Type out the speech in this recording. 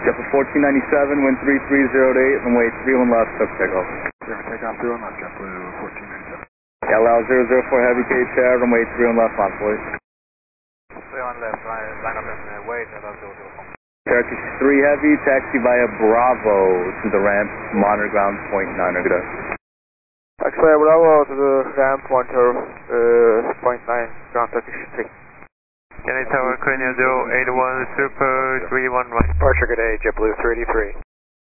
JetBlue 1497, wind 3308, runway 31 left, took takeoff. Takeoff 31 left, JetBlue 1497. Allow 004 heavy KHR, runway 31 left, on please. 31 left, line up and wait, allow 004. Turkish 3 heavy, taxi via Bravo to the ramp, monitor ground point 9, good day. Taxi via Bravo to the ramp, monitor point 9, ground Turkish 3. Kennedy Tower, Korea 081 Super 311. Departure, good day, JetBlue 383.